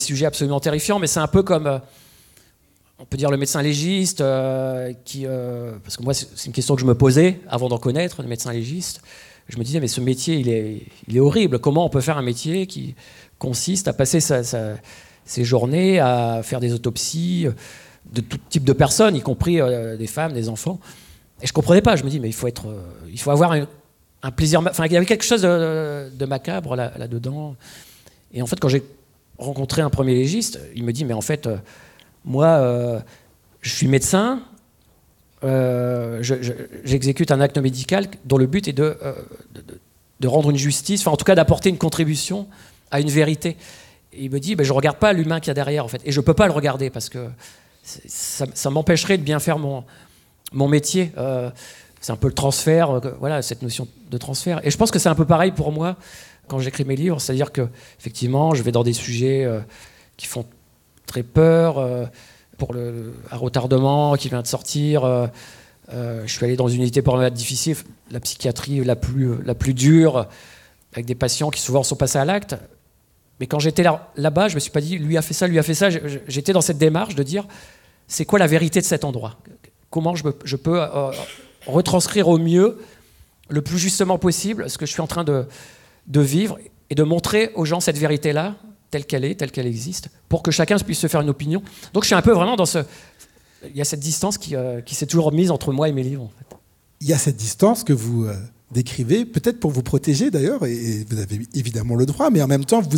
sujet absolument terrifiant, mais c'est un peu comme, on peut dire, le médecin légiste, parce que moi, c'est une question que je me posais avant d'en connaître, le médecin légiste. Je me disais, mais ce métier, il est horrible. Comment on peut faire un métier qui consiste à passer ses journées à faire des autopsies de tout type de personnes, y compris des femmes, des enfants. Et je ne comprenais pas. Je me dis, mais il faut avoir un plaisir. Enfin, il y avait quelque chose de macabre là-dedans. Et en fait, quand j'ai rencontré un premier légiste, il me dit, mais en fait, moi, je suis médecin, j'exécute un acte médical dont le but est de rendre une justice, enfin en tout cas d'apporter une contribution à une vérité. Et il me dit, je ne regarde pas l'humain qu'il y a derrière, en fait. Et je ne peux pas le regarder parce que ça m'empêcherait de bien faire mon métier. C'est un peu le transfert, voilà, cette notion de transfert. Et je pense que c'est un peu pareil pour moi quand j'écris mes livres, c'est-à-dire que effectivement, je vais dans des sujets qui font très peur. Pour un retardement qui vient de sortir, je suis allé dans une unité pour malades difficiles, la psychiatrie la plus dure, avec des patients qui souvent sont passés à l'acte. Mais quand j'étais là-bas, je me suis pas dit lui a fait ça. J'étais dans cette démarche de dire c'est quoi la vérité de cet endroit ? Comment je peux retranscrire au mieux, le plus justement possible, ce que je suis en train de vivre et de montrer aux gens cette vérité-là, telle qu'elle existe, pour que chacun puisse se faire une opinion. Donc je suis un peu vraiment dans il y a cette distance qui s'est toujours mise entre moi et mes livres. En fait. Il y a cette distance que vous décrivez, peut-être pour vous protéger d'ailleurs, et vous avez évidemment le droit, mais en même temps,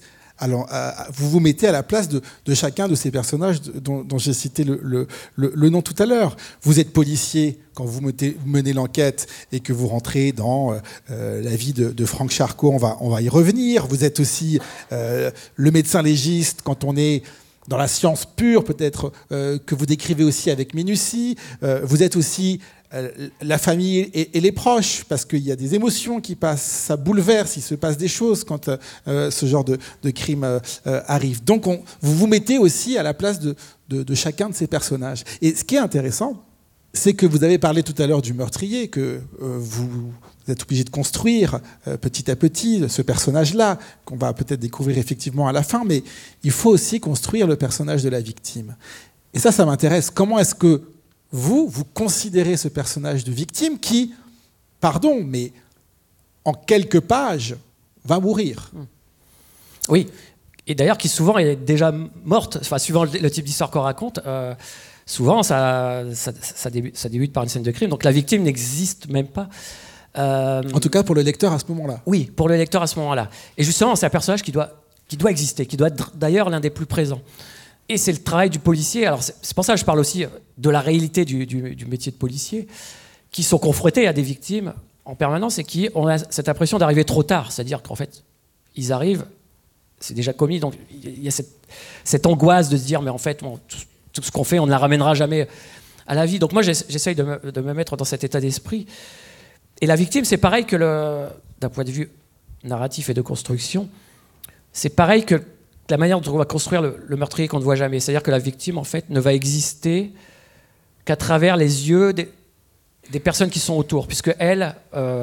vous vous mettez à la place de chacun de ces personnages dont j'ai cité le nom tout à l'heure. Vous êtes policier quand vous menez l'enquête et que vous rentrez dans la vie de Franck Charcot, on va y revenir. Vous êtes aussi le médecin légiste quand on est dans la science pure, peut-être, que vous décrivez aussi avec minutie. Vous êtes aussi la famille et les proches, parce qu'il y a des émotions qui passent, ça bouleverse, il se passe des choses quand ce genre de crime arrive. Donc vous vous mettez aussi à la place de chacun de ces personnages. Et ce qui est intéressant, c'est que vous avez parlé tout à l'heure du meurtrier, que vous êtes obligé de construire petit à petit ce personnage-là, qu'on va peut-être découvrir effectivement à la fin, mais il faut aussi construire le personnage de la victime. Et ça m'intéresse. Comment est-ce que vous considérez ce personnage de victime qui, pardon, mais en quelques pages, va mourir. Oui, et d'ailleurs qui souvent est déjà morte, enfin, suivant le type d'histoire qu'on raconte, souvent ça débute par une scène de crime, donc la victime n'existe même pas. En tout cas pour le lecteur à ce moment-là. Oui, pour le lecteur à ce moment-là. Et justement, c'est un personnage qui doit exister, qui doit être d'ailleurs l'un des plus présents. Et c'est le travail du policier. Alors c'est pour ça que je parle aussi de la réalité du métier de policier, qui sont confrontés à des victimes en permanence et qui ont cette impression d'arriver trop tard. C'est-à-dire qu'en fait, ils arrivent, c'est déjà commis, donc il y a cette angoisse de se dire, mais en fait, tout ce qu'on fait, on ne la ramènera jamais à la vie. Donc moi, j'essaye de me mettre dans cet état d'esprit. Et la victime, c'est pareil que d'un point de vue narratif et de construction, c'est pareil que la manière dont on va construire le meurtrier qu'on ne voit jamais. C'est-à-dire que la victime, en fait, ne va exister qu'à travers les yeux des personnes qui sont autour, puisque elle,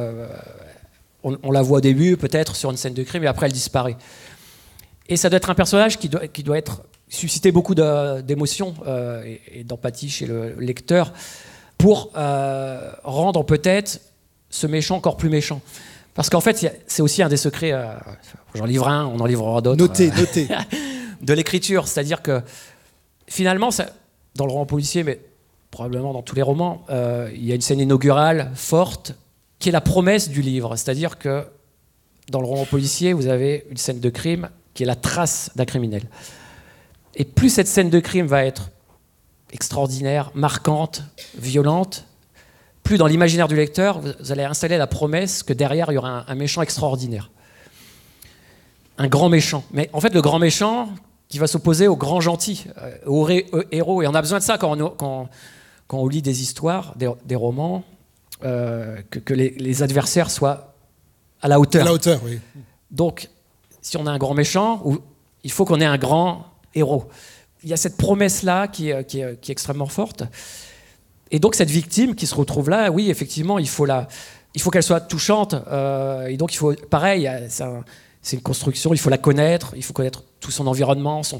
on la voit au début, peut-être, sur une scène de crime, et après, elle disparaît. Et ça doit être un personnage qui doit susciter beaucoup d'émotions et d'empathie chez le lecteur pour rendre peut-être ce méchant encore plus méchant. Parce qu'en fait, c'est aussi un des secrets, j'en livre un, on en livrera d'autres. Notez. De l'écriture, c'est-à-dire que finalement, dans le roman policier, mais probablement dans tous les romans, il y a une scène inaugurale forte qui est la promesse du livre. C'est-à-dire que dans le roman policier, vous avez une scène de crime qui est la trace d'un criminel. Et plus cette scène de crime va être extraordinaire, marquante, violente, plus dans l'imaginaire du lecteur, vous allez installer la promesse que derrière, il y aura un méchant extraordinaire. Un grand méchant. Mais en fait, le grand méchant qui va s'opposer au grand gentil, au héros. Et on a besoin de ça quand on lit des histoires, des romans, que les adversaires soient à la hauteur. À la hauteur, oui. Donc, si on a un grand méchant, il faut qu'on ait un grand héros. Il y a cette promesse-là qui est extrêmement forte. Et donc cette victime qui se retrouve là, oui, effectivement, il faut qu'elle soit touchante. Et donc il faut, pareil, c'est une construction, il faut la connaître, il faut connaître tout son environnement, son